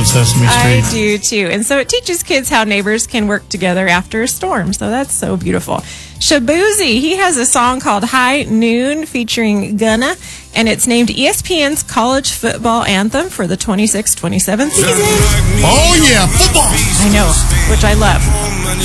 love Sesame Street. I do too. And so it teaches kids how neighbors can work together after a storm. So that's so beautiful. Shabuzi, he has a song called High Noon featuring Gunna, and it's named ESPN's college football anthem for the 26-27 season. Oh, yeah, football. I know, which I love.